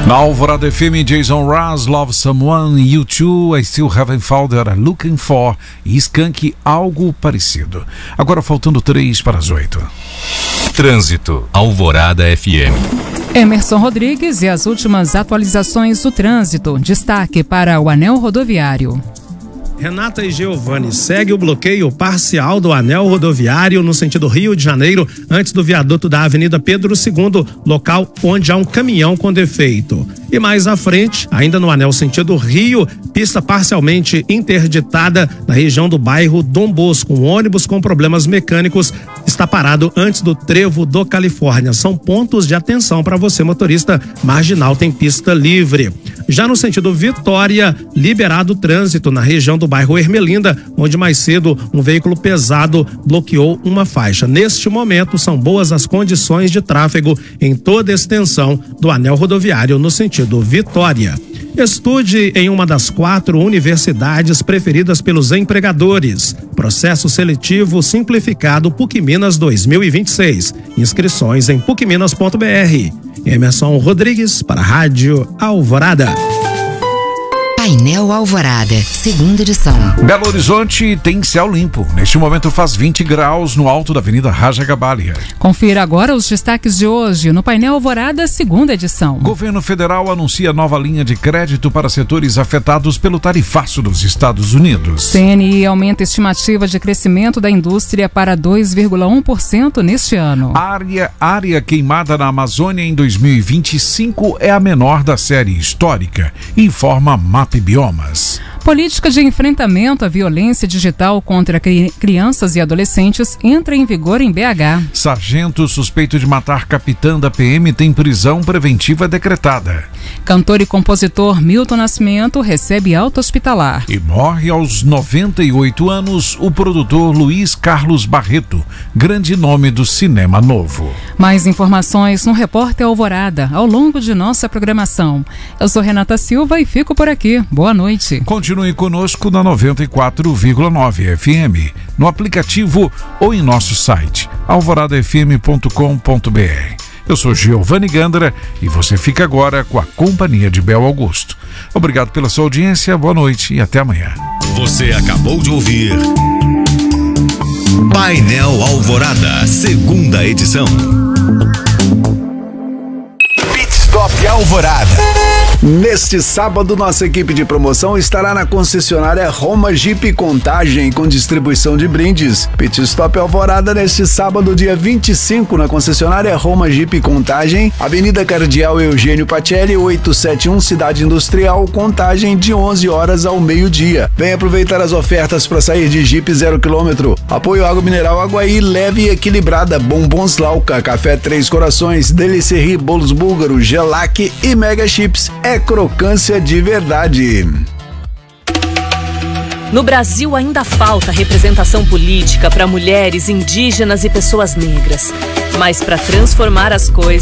Na Alvorada FM, Jason Mraz, Love Someone, U2, I Still Haven't Found What I'm Looking For e Skank, algo parecido. Agora faltando 3 para as 8. Trânsito, Alvorada FM. Emerson Rodrigues e as últimas atualizações do trânsito. Destaque para o anel rodoviário. Renata e Giovanni, segue o bloqueio parcial do anel rodoviário no sentido Rio de Janeiro, antes do viaduto da Avenida Pedro II, local onde há um caminhão com defeito. E mais à frente, ainda no anel sentido Rio, pista parcialmente interditada na região do bairro Dom Bosco. Um ônibus com problemas mecânicos está parado antes do trevo do Califórnia. São pontos de atenção para você, motorista. Marginal tem pista livre. Já no sentido Vitória, liberado o trânsito na região do bairro Ermelinda, onde mais cedo um veículo pesado bloqueou uma faixa. Neste momento, são boas as condições de tráfego em toda a extensão do anel rodoviário no sentido Vitória. Estude em uma das 4 universidades preferidas pelos empregadores. Processo seletivo simplificado PUC Minas 2026. Inscrições em pucminas.br. Emerson Rodrigues para a Rádio Alvorada. Painel Alvorada, segunda edição. Belo Horizonte tem céu limpo. Neste momento faz 20 graus no alto da Avenida Raja Gabalia. Confira agora os destaques de hoje no Painel Alvorada, segunda edição. Governo federal anuncia nova linha de crédito para setores afetados pelo tarifaço dos Estados Unidos. CNI aumenta a estimativa de crescimento da indústria para 2,1% neste ano. A área queimada na Amazônia em 2025 é a menor da série histórica, informa Map Biomas. Política de enfrentamento à violência digital contra crianças e adolescentes entra em vigor em BH. Sargento suspeito de matar capitã da PM tem prisão preventiva decretada. Cantor e compositor Milton Nascimento recebe alta hospitalar. E morre aos 98 anos o produtor Luiz Carlos Barreto, grande nome do cinema novo. Mais informações no Repórter Alvorada ao longo de nossa programação. Eu sou Renata Silva e fico por aqui. Boa noite. Continue conosco na 94,9 FM, no aplicativo ou em nosso site alvoradafm.com.br. Eu sou Giovanni Gandra e você fica agora com a companhia de Bel Augusto. Obrigado pela sua audiência, boa noite e até amanhã. Você acabou de ouvir Painel Alvorada, segunda edição. Pit Stop Alvorada. Neste sábado, nossa equipe de promoção estará na concessionária Roma Jeep Contagem com distribuição de brindes. Pit Stop Alvorada neste sábado, dia 25, na concessionária Roma Jeep Contagem, Avenida Cardeal Eugênio Pacelli, 871, Cidade Industrial, Contagem, de 11 horas ao meio-dia. Venha aproveitar as ofertas para sair de Jeep 0 km. Apoio Água Mineral Aguaí, leve e equilibrada, bombons Lauca, Café Três Corações, Delicerie, Bolos Búlgaro, Gelac e Mega Chips. É crocância de verdade. No Brasil ainda falta representação política para mulheres, indígenas e pessoas negras. Mas para transformar as coisas,